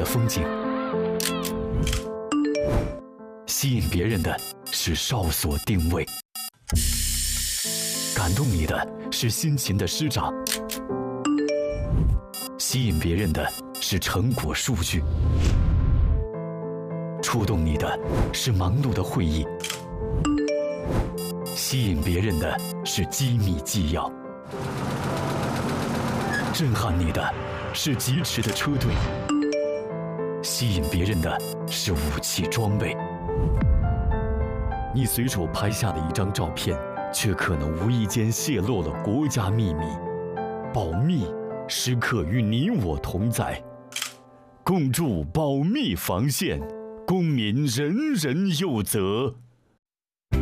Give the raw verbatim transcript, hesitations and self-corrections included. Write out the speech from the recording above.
风景。吸引别人的是哨所定位，感动你的是辛勤的师长，吸引别人的是成果数据，触动你的是忙碌的会议，吸引别人的是机密纪要，震撼你的是疾驰的车队，吸引别人的是武器装备。你随手拍下的一张照片，却可能无意间泄露了国家秘密。保密时刻与你我同在，共筑保密防线，公民人人有责。